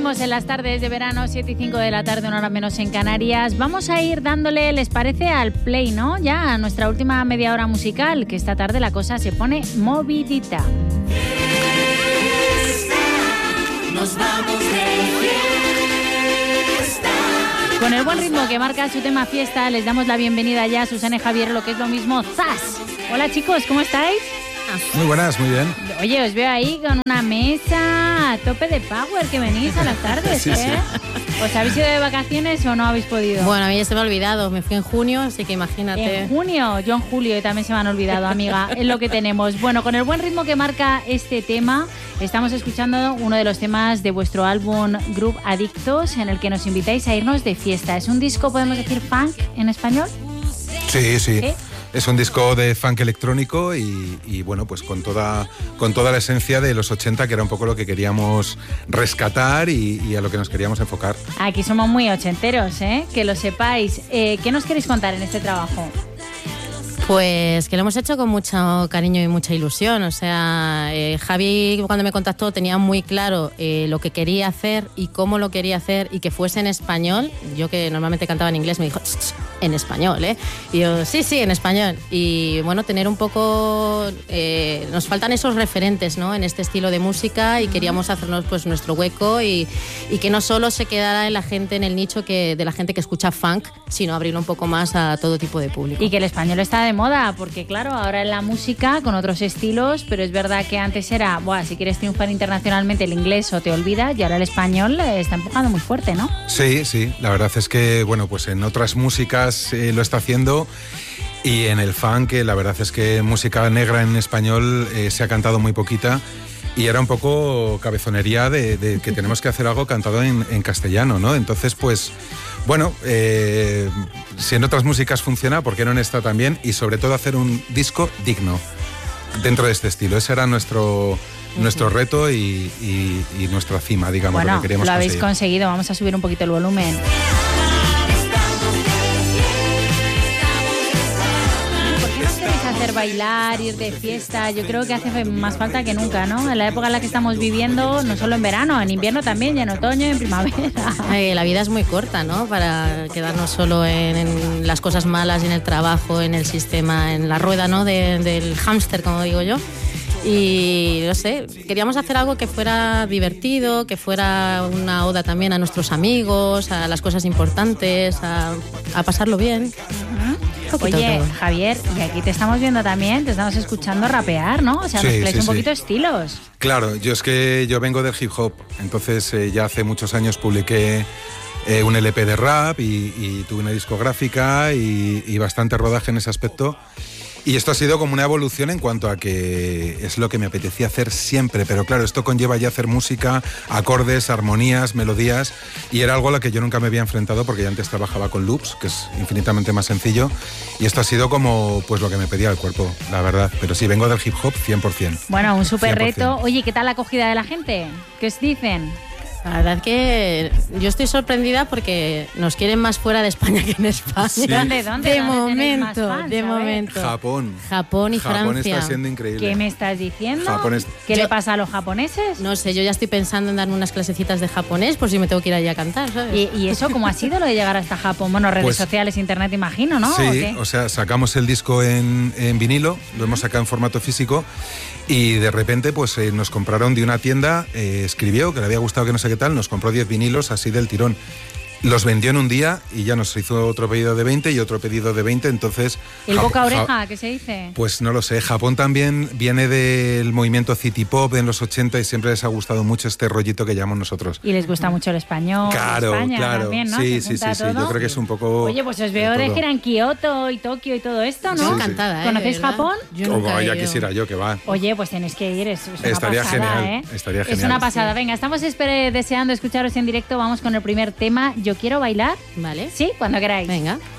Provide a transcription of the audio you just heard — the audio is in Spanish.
Seguimos en las tardes de verano, 7 y 5 de la tarde, una hora menos en Canarias. Vamos a ir dándole, ¿les parece? Al play, ¿no? Ya a nuestra última media hora musical, que esta tarde la cosa se pone movidita. Nos vamos de fiesta. Con el buen ritmo que marca su tema fiesta, les damos la bienvenida ya a Susana y Javier, lo que es lo mismo, ¡zas! Hola chicos, ¿cómo estáis? Muy buenas, muy bien. Oye, os veo ahí con una mesa a tope de power que venís a las tardes, sí, ¿eh? Sí. ¿Os habéis ido de vacaciones o no habéis podido? Bueno, a mí ya se me ha olvidado, me fui en junio, así que imagínate. ¿En junio? Yo en julio y también se me han olvidado, amiga, es lo que tenemos. Bueno, con el buen ritmo que marca este tema, estamos escuchando uno de los temas de vuestro álbum Group Adictos, en el que nos invitáis a irnos de fiesta. ¿Es un disco, podemos decir, funk en español? Sí, sí. ¿Eh? Es un disco de funk electrónico y bueno, pues con toda la esencia de los 80, que era un poco lo que queríamos rescatar y a lo que nos queríamos enfocar. Aquí somos muy ochenteros, ¿eh? Que lo sepáis. ¿Qué nos queréis contar en este trabajo? Pues que lo hemos hecho con mucho cariño y mucha ilusión. O sea, Javi cuando me contactó tenía muy claro lo que quería hacer y cómo lo quería hacer y que fuese en español. Yo que normalmente cantaba en inglés me dijo, en español, ¿eh? Y yo, sí, en español. Y bueno, tener un poco... nos faltan esos referentes, ¿no? En este estilo de música y queríamos hacernos pues nuestro hueco y que no solo se quedara en la gente, en el nicho de la gente que escucha funk, sino abrirlo un poco más a todo tipo de público. Y que el español está de moda, porque claro, ahora en la música con otros estilos, pero es verdad que antes era, si quieres triunfar internacionalmente el inglés o te olvidas, y ahora el español está empujando muy fuerte, ¿no? Sí, la verdad es que, bueno, pues en otras músicas lo está haciendo y en el funk, la verdad es que música negra en español se ha cantado muy poquita. Y era un poco cabezonería de que tenemos que hacer algo cantado en castellano, ¿no? Entonces, pues, bueno, si en otras músicas funciona, ¿por qué no en esta también? Y sobre todo hacer un disco digno dentro de este estilo. Ese era nuestro reto y nuestra cima, digamos, bueno, lo que queríamos lo habéis conseguir. conseguido. Vamos a subir un poquito el volumen. Hacer bailar, ir de fiesta, yo creo que hace más falta que nunca, ¿no? En la época en la que estamos viviendo, no solo en verano, en invierno también, y en otoño, y en primavera. La vida es muy corta, ¿no? Para quedarnos solo en las cosas malas, en el trabajo, en el sistema, en la rueda, ¿no? Del hámster, como digo yo. Y no sé, queríamos hacer algo que fuera divertido, que fuera una oda también a nuestros amigos, a las cosas importantes, a pasarlo bien. Oye, Javier, y aquí te estamos viendo también, te estamos escuchando rapear, ¿no? O sea, mezcláis un poquito estilos. Claro, yo vengo del hip hop, entonces ya hace muchos años publiqué un LP de rap y tuve una discográfica y bastante rodaje en ese aspecto. Y esto ha sido como una evolución en cuanto a que es lo que me apetecía hacer siempre, pero claro, esto conlleva ya hacer música, acordes, armonías, melodías, y era algo a lo que yo nunca me había enfrentado porque yo antes trabajaba con loops, que es infinitamente más sencillo, y esto ha sido como pues lo que me pedía el cuerpo, la verdad. Pero sí, vengo del hip hop 100%. Bueno, un súper 100%. reto. Oye, ¿qué tal la acogida de la gente? ¿Qué os dicen? La verdad que yo estoy sorprendida porque nos quieren más fuera de España que en España. Sí. ¿Dónde? De momento, de momento. Japón Y Francia. está siendo increíble. ¿Qué me estás diciendo? Japón ¿Qué le pasa a los japoneses? No sé, yo ya estoy pensando en darme unas clasecitas de japonés por si me tengo que ir allá a cantar, ¿sabes? ¿Y eso cómo ha sido lo de llegar hasta Japón? Bueno, redes sociales, internet, imagino, ¿no? Sí, o sea, sacamos el disco en vinilo, lo hemos sacado en formato físico y de repente pues nos compraron de una tienda, escribió que le había gustado que no sé qué tal, nos compró 10 vinilos así del tirón. Los vendió en un día y ya nos hizo otro pedido de 20 y otro pedido de 20, entonces... ¿El boca a oreja, qué se dice? Pues no lo sé, Japón también viene del movimiento city pop en los 80 y siempre les ha gustado mucho este rollito que llamamos nosotros. Y les gusta mucho el español, claro, España claro. También, ¿no? Sí, yo creo que es un poco... Oye, pues os veo de gira en Kioto y Tokio y todo esto, ¿no? Sí, encantada, ¿Conocéis ¿verdad? Japón? Yo nunca Como he ya ido. quisiera yo que va. Oye, pues tenéis que ir, es una Estaría pasada, genial, estaría Es genial. una pasada. Venga, estamos deseando escucharos en directo. Vamos con el primer tema. Yo quiero bailar. Vale. Sí, cuando queráis. Venga.